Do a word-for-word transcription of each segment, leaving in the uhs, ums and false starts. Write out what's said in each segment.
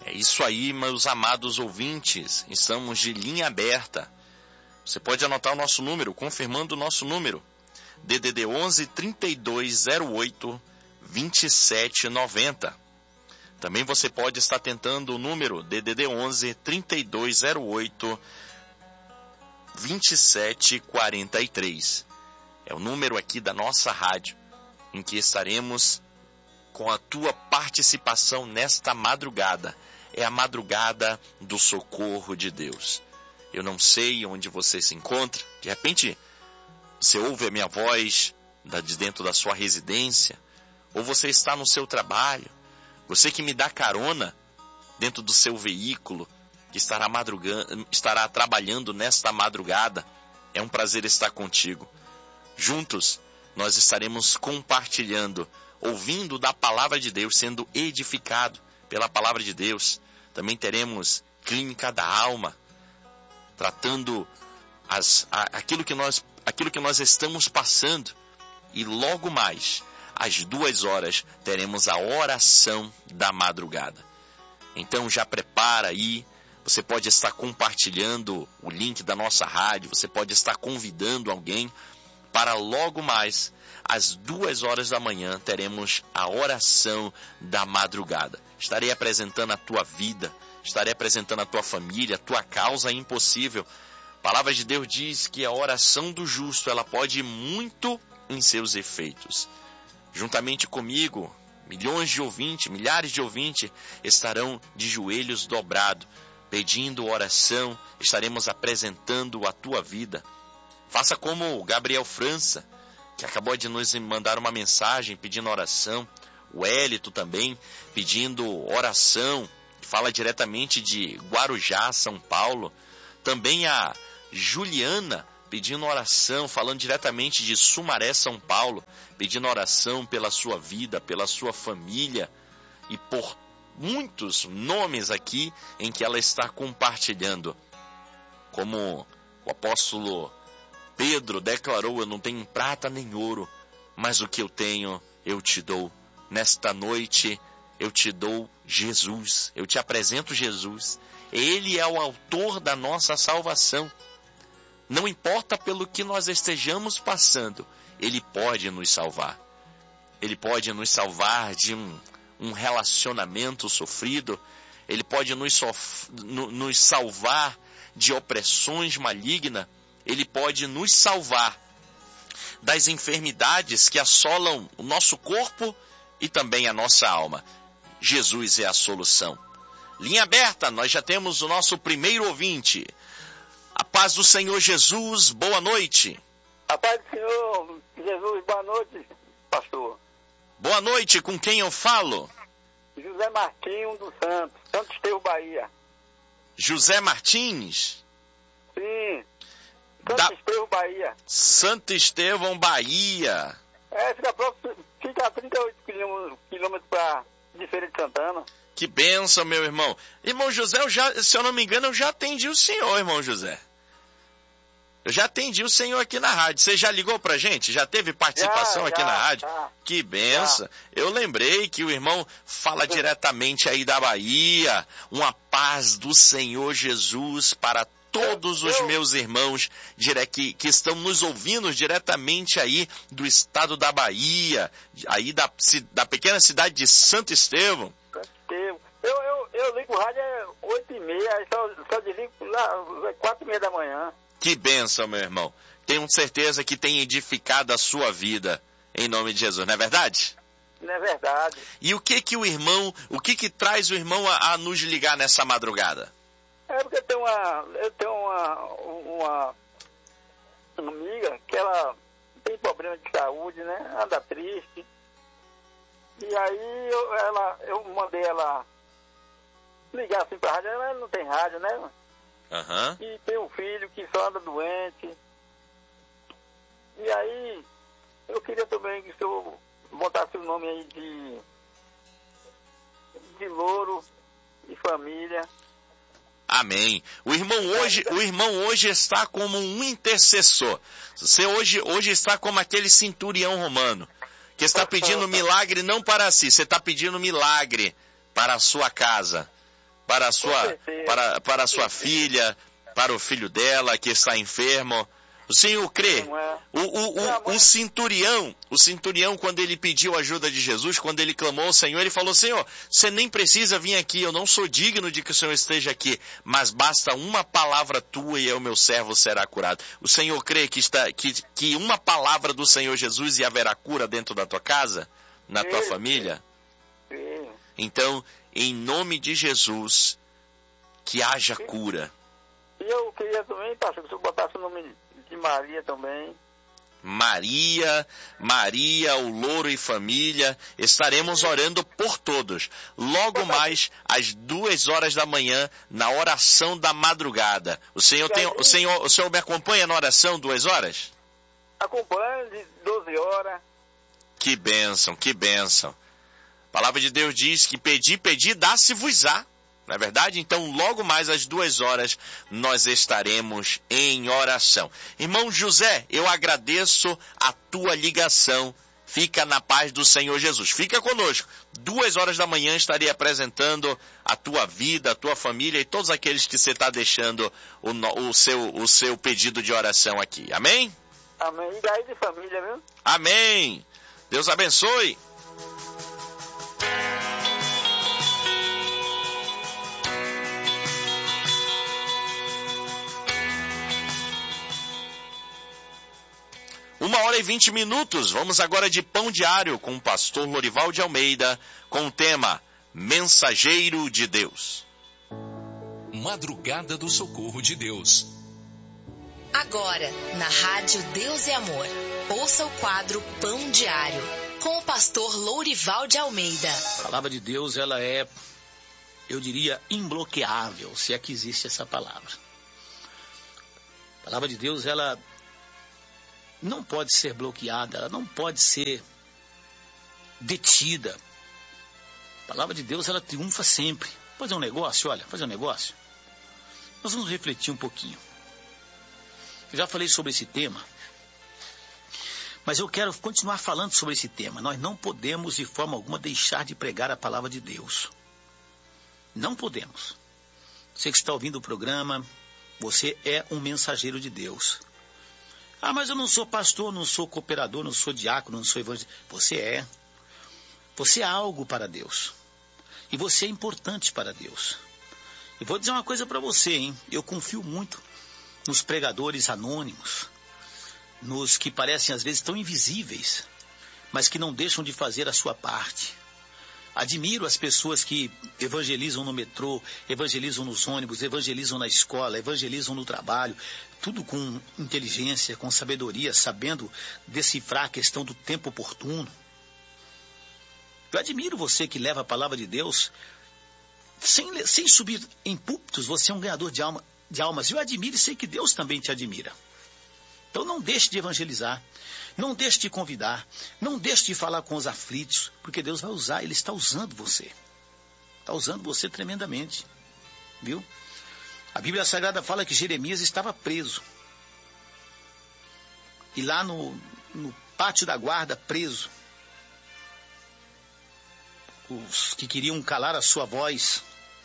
É isso aí, meus amados ouvintes. Estamos de linha aberta. Você pode anotar o nosso número, confirmando o nosso número. D D D onze, trinta e dois zero oito, vinte e sete noventa. Também você pode estar tentando o número D D D onze, trinta e dois zero oito, vinte e sete quarenta e três. É o número aqui da nossa rádio, em que estaremos com a tua participação nesta madrugada. É a madrugada do socorro de Deus. Eu não sei onde você se encontra. De repente, você ouve a minha voz de dentro da sua residência, ou você está no seu trabalho. Você que me dá carona dentro do seu veículo, que estará, madrugando, estará trabalhando nesta madrugada. É um prazer estar contigo. Juntos, nós estaremos compartilhando, ouvindo da palavra de Deus, sendo edificado pela palavra de Deus. Também teremos Clínica da Alma, tratando as, a, aquilo, que nós, aquilo que nós estamos passando. E logo mais, às duas horas, teremos a oração da madrugada. Então já prepara aí, você pode estar compartilhando o link da nossa rádio, você pode estar convidando alguém para logo mais, às duas horas da manhã, teremos a oração da madrugada. Estarei apresentando a tua vida, estarei apresentando a tua família, a tua causa impossível. A palavra de Deus diz que a oração do justo, ela pode ir muito em seus efeitos. Juntamente comigo, milhões de ouvintes, milhares de ouvintes estarão de joelhos dobrados, pedindo oração, estaremos apresentando a tua vida. Faça como o Gabriel França, que acabou de nos mandar uma mensagem pedindo oração. O Hélito também pedindo oração, que fala diretamente de Guarujá, São Paulo. Também a Juliana pedindo oração, falando diretamente de Sumaré, São Paulo, pedindo oração pela sua vida, pela sua família e por muitos nomes aqui em que ela está compartilhando. Como o apóstolo Pedro declarou: eu não tenho prata nem ouro, mas o que eu tenho eu te dou. Nesta noite eu te dou Jesus, eu te apresento Jesus. Ele é o autor da nossa salvação. Não importa pelo que nós estejamos passando, Ele pode nos salvar. Ele pode nos salvar de um, um relacionamento sofrido. Ele pode nos, sof- no, nos salvar de opressões malignas. Ele pode nos salvar das enfermidades que assolam o nosso corpo e também a nossa alma. Jesus é a solução. Linha aberta, nós já temos o nosso primeiro ouvinte. A paz do Senhor Jesus, boa noite. A paz do Senhor Jesus, boa noite, pastor. Boa noite, com quem eu falo? José Martinho dos Santos, Santo Estevão, Bahia. José Martins? Sim, Santo da... Estevão, Bahia. Santo Estevão, Bahia. É, fica, próximo, fica a trinta e oito quilômetros para de Feira de Santana. Que bênção, meu irmão. Irmão José, eu já, se eu não me engano, eu já atendi o senhor, irmão José. Eu já atendi o senhor aqui na rádio. Você já ligou pra gente? Já teve participação já, aqui já, na rádio? Já, que benção. Já. Eu lembrei que o irmão fala diretamente aí da Bahia. Uma paz do Senhor Jesus para todos os eu, meus irmãos que, que estão nos ouvindo diretamente aí do estado da Bahia, aí da, da pequena cidade de Santo Estevão. Eu, eu, eu ligo o rádio é oito e meia, aí só, só desligo lá quatro e meia da manhã. Que bênção, meu irmão. Tenho certeza que tem edificado a sua vida, em nome de Jesus, não é verdade? Não é verdade. E o que que o irmão, o que que traz o irmão a, a nos ligar nessa madrugada? É porque eu tenho uma, eu tenho uma, uma, uma amiga que ela tem problema de saúde, né? Anda triste. E aí eu, ela, eu mandei ela ligar assim pra rádio, ela não tem rádio, né? Uhum. E tem um filho que só anda doente. E aí eu queria também que o senhor botasse o nome aí de, de Louro e família. Amém. O irmão hoje, o irmão hoje está como um intercessor. Você hoje, hoje está como aquele centurião romano, que está pedindo milagre não para si, você está pedindo milagre para a sua casa. para a sua, para, para a sua filha, para o filho dela que está enfermo. O senhor crê? O, o, o, o centurião, o centurião, quando ele pediu ajuda de Jesus, quando ele clamou ao Senhor, ele falou: Senhor, você nem precisa vir aqui, eu não sou digno de que o Senhor esteja aqui, mas basta uma palavra tua e o meu servo será curado. O Senhor crê que, está, que, que uma palavra do Senhor Jesus e haverá cura dentro da tua casa, na tua Sim, família? Sim. Então, em nome de Jesus, que haja cura. E eu queria também, pastor, que o senhor botasse o nome de Maria também. Maria, Maria, o Louro e família, estaremos orando por todos. Logo mais, às duas horas da manhã, na oração da madrugada. O senhor tem, o senhor, o senhor me acompanha na oração, duas horas? Acompanho de doze horas. Que bênção, que bênção. A palavra de Deus diz que pedi, pedi, dá-se-vos-á. Não é verdade? Então, logo mais às duas horas, nós estaremos em oração. Irmão José, eu agradeço a tua ligação. Fica na paz do Senhor Jesus. Fica conosco. Duas horas da manhã estarei apresentando a tua vida, a tua família e todos aqueles que você está deixando o, o, seu, o seu pedido de oração aqui. Amém? Amém. E daí de família, viu? Amém. Deus abençoe. Uma hora e vinte minutos. Vamos agora de Pão Diário com o pastor Lorival de Almeida, com o tema Mensageiro de Deus. Madrugada do Socorro de Deus. Agora, na Rádio Deus e Amor, ouça o quadro Pão Diário, com o pastor Lorival de Almeida. A palavra de Deus, ela é, eu diria, imbloqueável, se é que existe essa palavra. A palavra de Deus, ela não pode ser bloqueada, ela não pode ser detida. A palavra de Deus, ela triunfa sempre. Fazer um negócio, olha, fazer um negócio. Nós vamos refletir um pouquinho. Eu já falei sobre esse tema, mas eu quero continuar falando sobre esse tema. Nós não podemos, de forma alguma, deixar de pregar a palavra de Deus. Não podemos. Você que está ouvindo o programa, você é um mensageiro de Deus. Ah, mas eu não sou pastor, não sou cooperador, não sou diácono, não sou evangelista. Você é. Você é algo para Deus. E você é importante para Deus. E vou dizer uma coisa para você, hein? Eu confio muito nos pregadores anônimos, nos que parecem às vezes tão invisíveis, mas que não deixam de fazer a sua parte. Admiro as pessoas que evangelizam no metrô, evangelizam nos ônibus, evangelizam na escola, evangelizam no trabalho, tudo com inteligência, com sabedoria, sabendo decifrar a questão do tempo oportuno. Eu admiro você que leva a palavra de Deus sem, sem subir em púlpitos. Você é um ganhador de, alma, de almas. Eu admiro e sei que Deus também te admira. Então não deixe de evangelizar, não deixe de convidar, não deixe de falar com os aflitos, porque Deus vai usar, Ele está usando você. Está usando você tremendamente, viu? A Bíblia Sagrada fala que Jeremias estava preso. E lá no, no pátio da guarda, preso, os que queriam calar a sua voz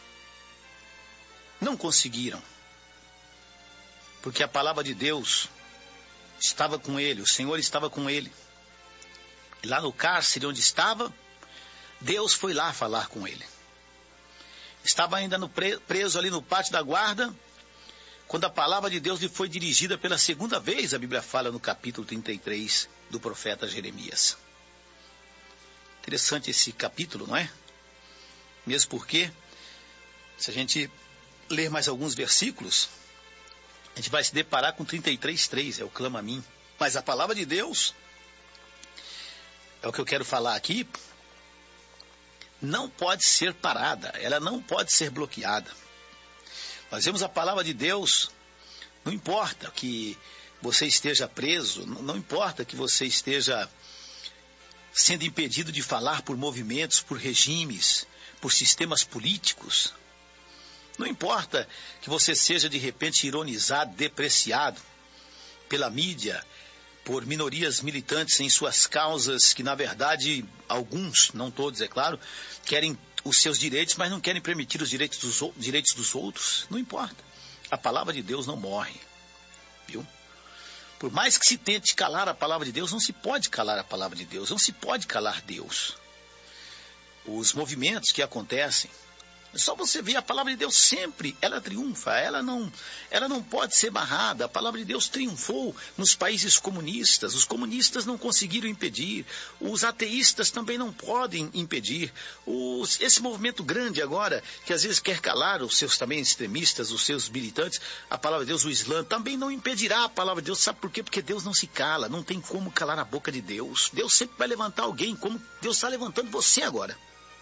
não conseguiram, porque a palavra de Deus estava com ele, o Senhor estava com ele. E lá no cárcere onde estava, Deus foi lá falar com ele. Estava ainda no pre, preso ali no pátio da guarda, quando a palavra de Deus lhe foi dirigida pela segunda vez, a Bíblia fala no capítulo trinta e três do profeta Jeremias. Interessante esse capítulo, não é? Mesmo porque, se a gente ler mais alguns versículos, a gente vai se deparar com trinta e três, três, é o clama a mim. Mas a palavra de Deus, é o que eu quero falar aqui, não pode ser parada, ela não pode ser bloqueada. Nós vemos a palavra de Deus, não importa que você esteja preso, não importa que você esteja sendo impedido de falar por movimentos, por regimes, por sistemas políticos. Não importa que você seja de repente ironizado, depreciado pela mídia, por minorias militantes em suas causas, que na verdade alguns, não todos é claro, querem os seus direitos, mas não querem permitir os direitos dos, direitos dos outros. Não importa. A palavra de Deus não morre. Viu? Por mais que se tente calar a palavra de Deus, não se pode calar a palavra de Deus. Não se pode calar Deus. Os movimentos que acontecem, é só você ver, a palavra de Deus sempre, ela triunfa, ela não, ela não pode ser barrada. A palavra de Deus triunfou nos países comunistas, os comunistas não conseguiram impedir, os ateístas também não podem impedir. Os, esse movimento grande agora, que às vezes quer calar os seus também extremistas, os seus militantes, a palavra de Deus, o Islã, também não impedirá a palavra de Deus. Sabe por quê? Porque Deus não se cala, não tem como calar a boca de Deus. Deus sempre vai levantar alguém, como Deus está levantando você agora.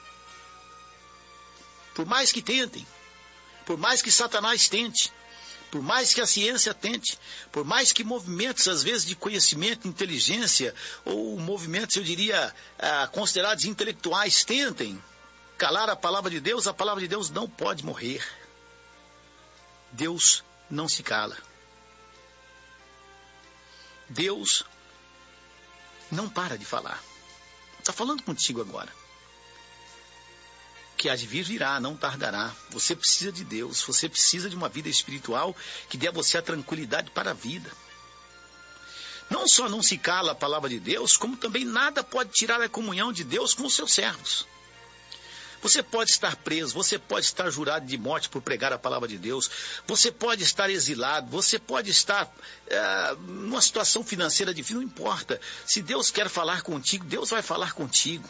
Por mais que tentem, por mais que Satanás tente, por mais que a ciência tente, por mais que movimentos, às vezes, de conhecimento, inteligência, ou movimentos, eu diria, ah, considerados intelectuais, tentem calar a palavra de Deus, a palavra de Deus não pode morrer. Deus não se cala. Deus não para de falar. Está falando contigo agora. Que há de vir virá, não tardará. Você precisa de Deus, você precisa de uma vida espiritual que dê a você a tranquilidade para a vida. Não só não se cala a palavra de Deus, como também nada pode tirar a comunhão de Deus com os seus servos. Você pode estar preso, você pode estar jurado de morte por pregar a palavra de Deus, você pode estar exilado, você pode estar é, numa situação financeira difícil, não importa. Se Deus quer falar contigo, Deus vai falar contigo.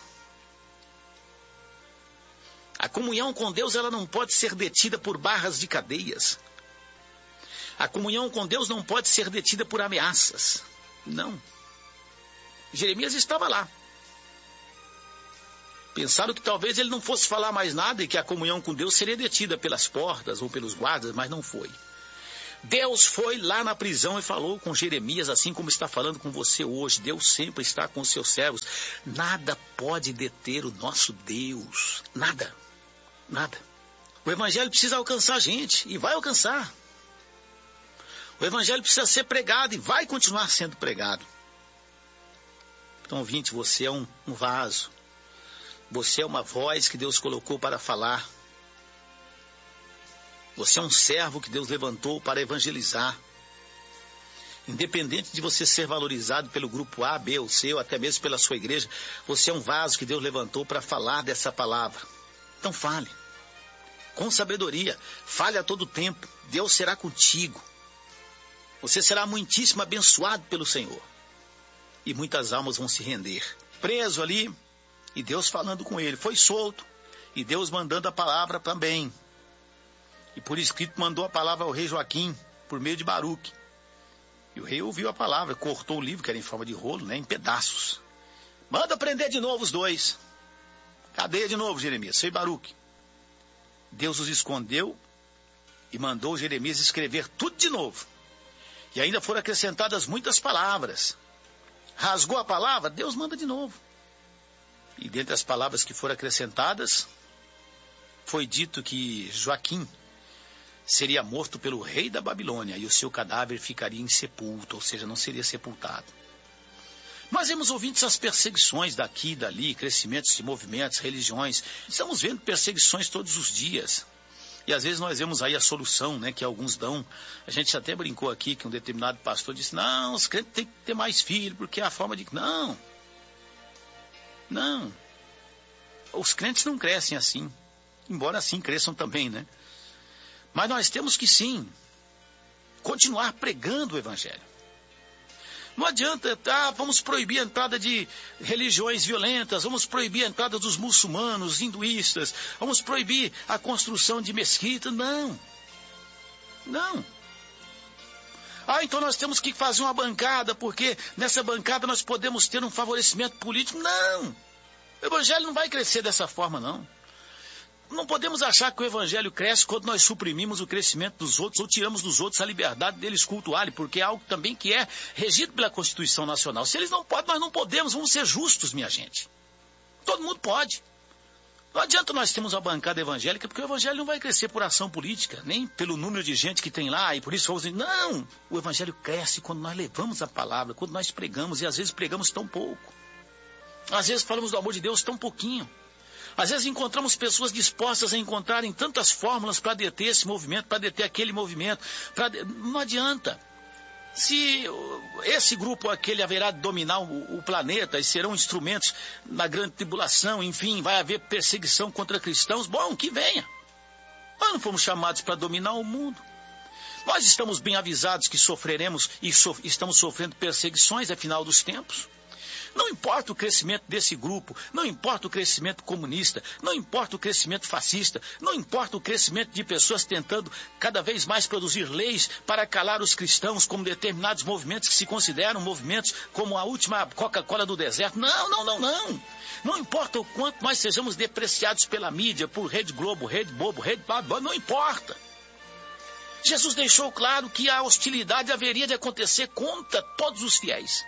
A comunhão com Deus, ela não pode ser detida por barras de cadeias. A comunhão com Deus não pode ser detida por ameaças. Não. Jeremias estava lá. Pensaram que talvez ele não fosse falar mais nada e que a comunhão com Deus seria detida pelas portas ou pelos guardas, mas não foi. Deus foi lá na prisão e falou com Jeremias, assim como está falando com você hoje. Deus sempre está com os seus servos. Nada pode deter o nosso Deus. Nada. Nada. O evangelho precisa alcançar a gente e vai alcançar. O evangelho precisa ser pregado e vai continuar sendo pregado. Então, ouvinte, você é um, um vaso. Você é uma voz que Deus colocou para falar. Você é um servo que Deus levantou para evangelizar. Independente de você ser valorizado pelo grupo A, B ou C, ou até mesmo pela sua igreja, você é um vaso que Deus levantou para falar dessa palavra. Então fale, com sabedoria, fale a todo tempo, Deus será contigo. Você será muitíssimo abençoado pelo Senhor. E muitas almas vão se render. Preso ali, e Deus falando com ele, foi solto, e Deus mandando a palavra também. E por escrito mandou a palavra ao rei Joaquim, por meio de Baruque. E o rei ouviu a palavra, cortou o livro, que era em forma de rolo, né, em pedaços. Manda prender de novo os dois. Cadeia de novo, Jeremias, seu e Baruque. Deus os escondeu e mandou Jeremias escrever tudo de novo. E ainda foram acrescentadas muitas palavras. Rasgou a palavra, Deus manda de novo. E dentre as palavras que foram acrescentadas, foi dito que Joaquim seria morto pelo rei da Babilônia e o seu cadáver ficaria insepulto, ou seja, não seria sepultado. Nós vemos, ouvintes, as perseguições daqui e dali, crescimentos de movimentos, religiões. Estamos vendo perseguições todos os dias. E às vezes nós vemos aí a solução, né, que alguns dão. A gente até brincou aqui que um determinado pastor disse, não, os crentes têm que ter mais filhos, porque é a forma de... Não. Não. Os crentes não crescem assim. Embora assim cresçam também, né? Mas nós temos que sim continuar pregando o evangelho. Não adianta, tá, vamos proibir a entrada de religiões violentas, vamos proibir a entrada dos muçulmanos, hinduístas, vamos proibir a construção de mesquitas. Não. Não. Ah, então nós temos que fazer uma bancada, porque nessa bancada nós podemos ter um favorecimento político. Não. O evangelho não vai crescer dessa forma, não. Não podemos achar que o evangelho cresce quando nós suprimimos o crescimento dos outros ou tiramos dos outros a liberdade deles cultuarem, porque é algo também que é regido pela Constituição Nacional. Se eles não podem, nós não podemos, vamos ser justos, minha gente. Todo mundo pode. Não adianta nós termos uma bancada evangélica, porque o evangelho não vai crescer por ação política, nem pelo número de gente que tem lá, e por isso vamos dizer, não, o evangelho cresce quando nós levamos a palavra, quando nós pregamos, e às vezes pregamos tão pouco. Às vezes falamos do amor de Deus tão pouquinho. Às vezes encontramos pessoas dispostas a encontrarem tantas fórmulas para deter esse movimento, para deter aquele movimento. Pra... Não adianta. Se esse grupo ou aquele haverá de dominar o, o planeta e serão instrumentos na grande tribulação, enfim, vai haver perseguição contra cristãos, bom, que venha. Nós não fomos chamados para dominar o mundo. Nós estamos bem avisados que sofreremos e so, estamos sofrendo perseguições, é final dos tempos. Não importa o crescimento desse grupo, não importa o crescimento comunista, não importa o crescimento fascista, não importa o crescimento de pessoas tentando cada vez mais produzir leis para calar os cristãos, como determinados movimentos que se consideram movimentos como a última Coca-Cola do deserto. Não, não, não, não. Não importa o quanto nós sejamos depreciados pela mídia, por Rede Globo, Rede Bobo, Rede Blá, não importa. Jesus deixou claro que a hostilidade haveria de acontecer contra todos os fiéis.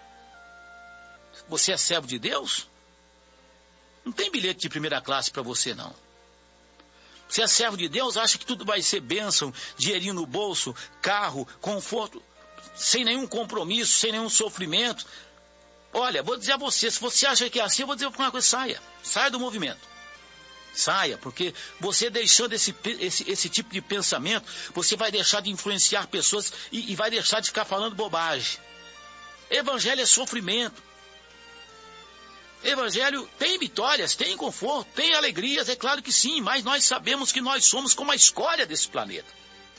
Você é servo de Deus? Não tem bilhete de primeira classe para você, não. Você é servo de Deus, acha que tudo vai ser bênção, dinheirinho no bolso, carro, conforto, sem nenhum compromisso, sem nenhum sofrimento. Olha, vou dizer a você, se você acha que é assim, eu vou dizer uma coisa, saia. Saia do movimento. Saia, porque você deixando esse, esse, esse tipo de pensamento, você vai deixar de influenciar pessoas e, e vai deixar de ficar falando bobagem. Evangelho é sofrimento. Evangelho tem vitórias, tem conforto, tem alegrias, é claro que sim, mas nós sabemos que nós somos como a escória desse planeta.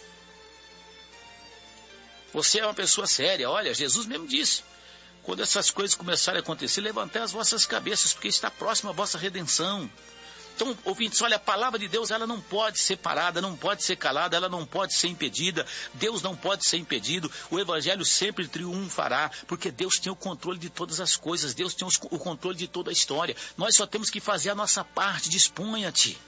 Você é uma pessoa séria, olha, Jesus mesmo disse, quando essas coisas começarem a acontecer, levantai as vossas cabeças, porque está próxima a vossa redenção. Então, ouvintes, olha, a palavra de Deus, ela não pode ser parada, não pode ser calada, ela não pode ser impedida. Deus não pode ser impedido. O Evangelho sempre triunfará, porque Deus tem o controle de todas as coisas. Deus tem o controle de toda a história. Nós só temos que fazer a nossa parte. Disponha-te.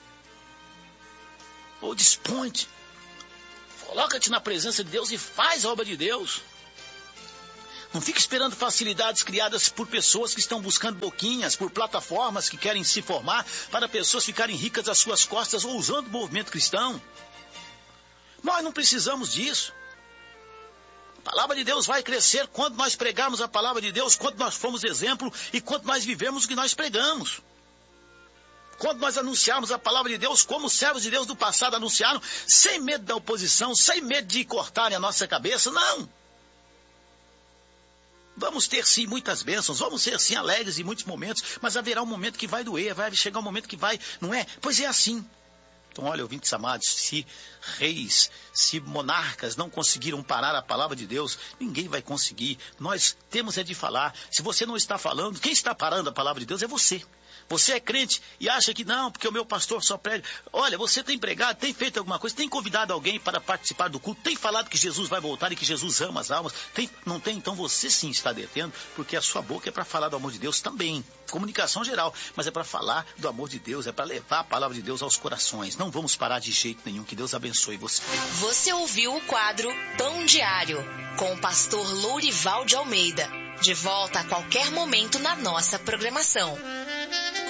Ou dispõe-te. Coloca-te na presença de Deus e faz a obra de Deus. Não fique esperando facilidades criadas por pessoas que estão buscando boquinhas, por plataformas que querem se formar, para pessoas ficarem ricas às suas costas ou usando o movimento cristão. Nós não precisamos disso. A palavra de Deus vai crescer quando nós pregarmos a palavra de Deus, quando nós formos exemplo e quando nós vivemos o que nós pregamos. Quando nós anunciarmos a palavra de Deus, como os servos de Deus do passado anunciaram, sem medo da oposição, sem medo de cortarem a nossa cabeça, não. Vamos ter sim muitas bênçãos, vamos ser sim alegres em muitos momentos, mas haverá um momento que vai doer, vai chegar um momento que vai, não é? Pois é assim. Então olha, ouvintes amados, se reis, se monarcas não conseguiram parar a palavra de Deus, ninguém vai conseguir. Nós temos é de falar. Se você não está falando, quem está parando a palavra de Deus é você. Você é crente e acha que não, porque o meu pastor só prega. Olha, você tem pregado, tem feito alguma coisa, tem convidado alguém para participar do culto, tem falado que Jesus vai voltar e que Jesus ama as almas. Tem, não tem? Então você sim está detendo, porque a sua boca é para falar do amor de Deus também. Comunicação geral, mas é para falar do amor de Deus, é para levar a palavra de Deus aos corações. Não vamos parar de jeito nenhum, que Deus abençoe você. Você ouviu o quadro Pão Diário, com o pastor Lourival de Almeida. De volta a qualquer momento na nossa programação.